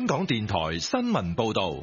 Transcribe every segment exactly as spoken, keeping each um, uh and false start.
香港電台新聞報道。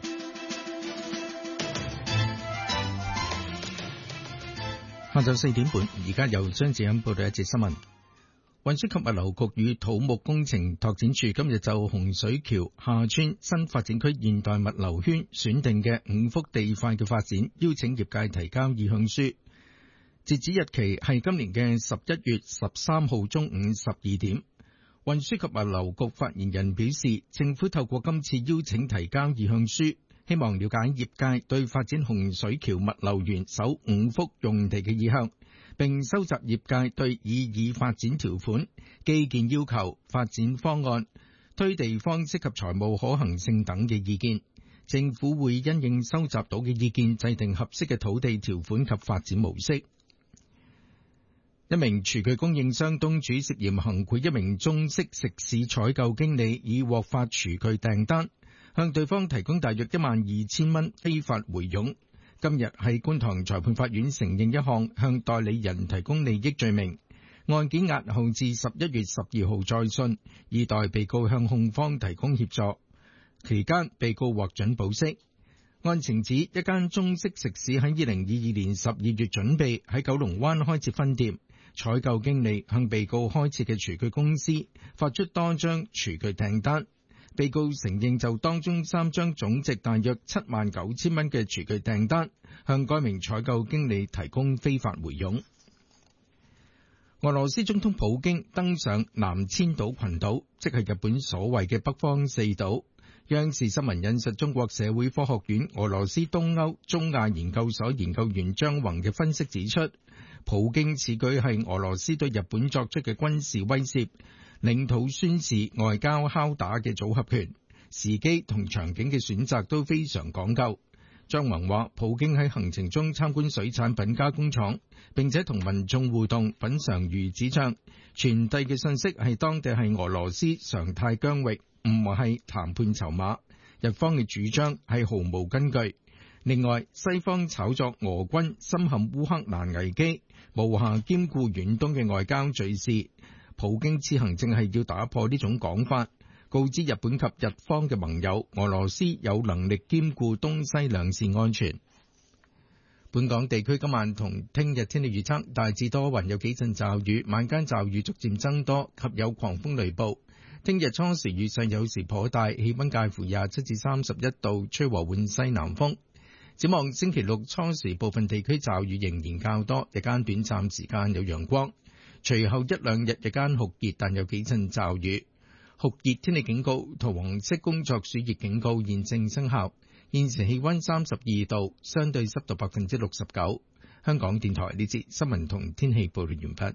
下晝四點半，而家由張志欣報道一節新聞。運輸及物流局與土木工程拓展署今日就洪水橋廈村新發展區現代物流圈選定嘅五幅地塊嘅發展，邀請業界提交意向書。截止日期係今年嘅十一月十三號中午十二點。運輸及物流局發言人表示，政府透過今次邀請提交意向書，希望了解業界對發展洪水橋物流園首五幅用地嘅意向，並收集業界對擬議發展條款、基建要求、發展方案、推地方式及財務可行性等嘅意見。政府會因應收集到嘅意見，制定合適嘅土地條款及發展模式。一名廚具供應商東主涉嫌行賄一名中式食肆採購經理，已獲發廚具訂單，向對方提供大約一萬二千蚊非法回佣。今日喺觀塘裁判法院承認一項向代理人提供利益罪名，案件押後至十一月十二號再訊，以待被告向控方提供協助。期間被告獲准保釋。案情指一間中式食肆喺二零二二年十二月準備喺九龍灣開設分店，採購經理向被告開設嘅廚具公司發出多張廚具訂單，被告承認就當中三張總值大約七萬九千蚊嘅廚具訂單，向該名採購經理提供非法回佣。俄羅斯總統普京登上南千島群島，即係日本所謂嘅北方四島。央視新聞引述中國社會科學院俄羅斯東歐中亞研究所研究員張宏嘅分析指出，普京此舉係俄羅斯對日本作出嘅軍事威懾、領土宣示、外交敲打嘅組合拳，時機同場景嘅選擇都非常講究。張宏話，普京喺行程中參觀水產品加工廠，並且同民眾互動，品嘗魚子醬，傳遞嘅信息係當地係俄羅斯常態疆域，唔係談判籌碼。日方嘅主張係毫無根據。另外，西方炒作俄軍深陷烏克蘭危機，無暇兼顧遠東嘅外交敘事。普京此行正係要打破呢種講法，告知日本及日方嘅盟友，俄羅斯有能力兼顧東西兩線安全。本港地區今晚同聽日天氣預測，大致多雲，有幾陣驟雨，晚間驟雨逐漸增多，及有狂風雷暴。聽日初時雨勢有時頗大，氣溫介乎廿七至三十一度，吹和緩西南風。展望星期六初時，部分地區驟雨仍然較多，日間短暫時間有陽光。隨後一兩日日間酷熱，但有幾陣驟雨。酷熱天氣警告同黃色工作暑熱警告現正生效。現時氣溫三十二度，相對濕度百分之六十九。香港電台呢節新聞同天氣報道完畢。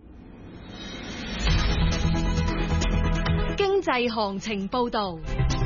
經濟行情報道。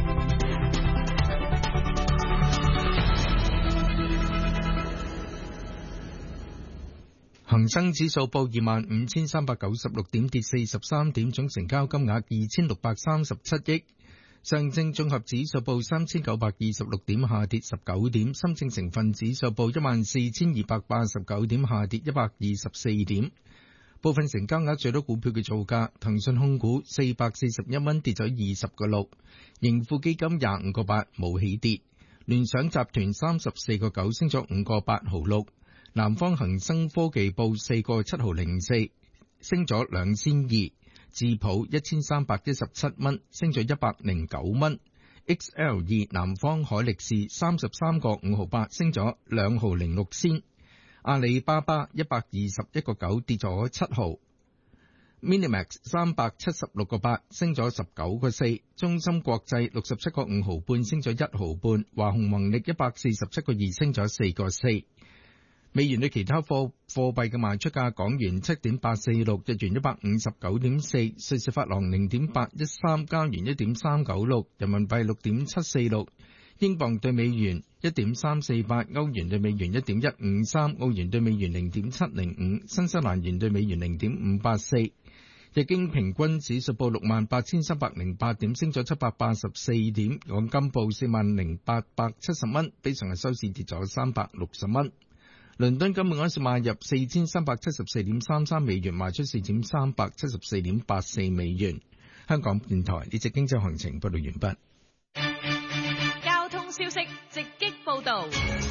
恒生指數報二萬五千三百九十六點，跌四十三點，總成交金額二千六百三十七億。上證綜合指數報三千九百二十六點，下跌十九點。深證成分指數報一萬四千二百八十九點，下跌一百二十四點。部分成交額最多股票嘅造價：騰訊控股四百四十一蚊，跌咗二十個六；盈富基金廿五個八，冇起跌；聯想集團三十四個九，升咗五個八毫六。南方恒生科技報四個七毫零四，升咗兩千二；智普一千三百一十七蚊，升咗一百零九蚊。X L 二南方海力士三十三個五毫八，升咗兩毫零六仙。阿里巴巴一百二十一個九，跌咗七毫。Minimax 三百七十六個八，升咗十九個四。中芯國際六十七個五毫半，升咗一毫半。華虹宏力一百四十七個二，升咗四個四。美元對其他貨貨幣嘅賣出價：港元七點八四六，日元一百五十九點四，瑞士法郎零點八一三，加元一點三九六，人民幣六點七四六，英鎊對美元一點三四八，歐元對美元一點一五三，澳元對美元零點七零五，新西蘭元對美元零點五八四。日經平均指數報六萬八千三百零八點，升咗七百八十四點。港金報四萬零八百七十蚊，比上日收市跌咗三百六十蚊。倫敦金每盎司買入四千三百七十四點三三美元，賣出四千三百七十四點八四美元。香港電台呢隻經濟行情報道完畢。 消息直擊報道。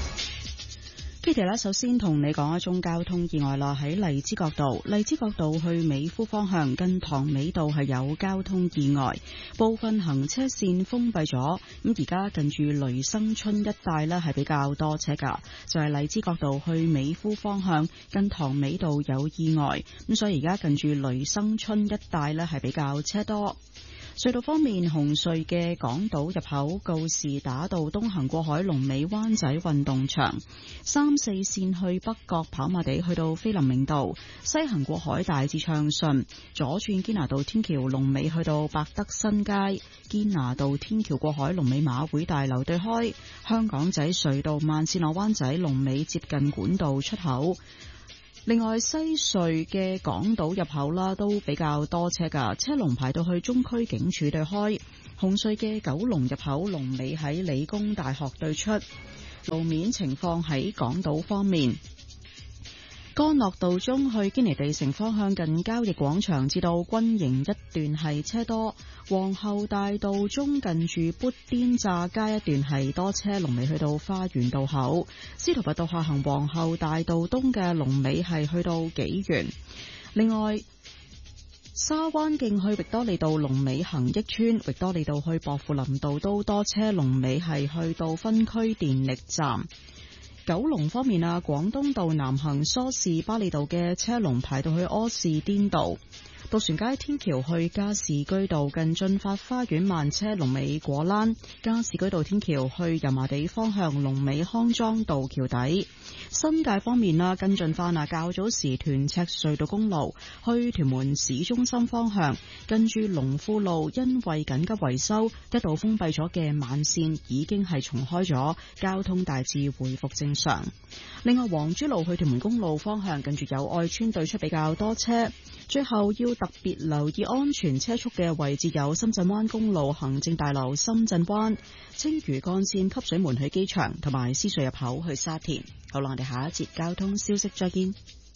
Kitty 咧，首先同你講一宗交通意外啦，喺荔枝角道，荔枝角道去美孚方向近塘尾道係有交通意外，部分行車線封閉咗。咁而家近住雷生春一帶呢係比較多車噶，就係荔枝角道去美孚方向近塘尾道有意外，咁所以而家近住雷生春一帶呢係比較車多。隧道方面，紅隧嘅港島入口告士打道東行過海，龍尾灣仔運動場；三四線去北角跑馬地去到菲林明道，西行過海大致暢順；左轉堅拿道天橋龍尾去到百德新街，堅拿道天橋過海龍尾馬會大樓對開；香港仔隧道慢線落灣仔龍尾接近管道出口。另外，西隧嘅港島入口啦，都比較多車噶，車龍排到去中區警署對開。紅隧嘅九龍入口龍尾喺理工大學對出。路面情況喺港島方面，干諾道中去堅尼地城方向近交易廣場至到軍營一段係車多，皇后大道中近住砵甸乍街一段係多車，龍尾去到花園道口。司徒拔道下行皇后大道東嘅龍尾係去到紀元。另外，沙灣徑去域多利道龍尾恒益村，域多利道去薄扶林道都多車，龍尾係去到分區電力站。九龍方面啊，廣東道南行梳士巴利道嘅車龍排到去柯士甸道。渡船街天橋去加士居道近駿發花園慢車，龍尾果欄；加士居道天橋去油麻地方向龍尾康莊道橋底。新界方面啦，跟進翻啊，較早時屯赤隧道公路去屯門市中心方向，跟住龍富路因為緊急維修一度封閉咗嘅慢線已經係重開咗，交通大致回復正常。另外，黃珠路去屯門公路方向，跟住有愛村對出比較多車。最後要特別留意安全車速嘅位置有深圳灣公路行政大樓深圳灣、青嶼幹線汲水門去機場同埋獅隧入口去沙田。好啦，我哋下一節交通消息再見。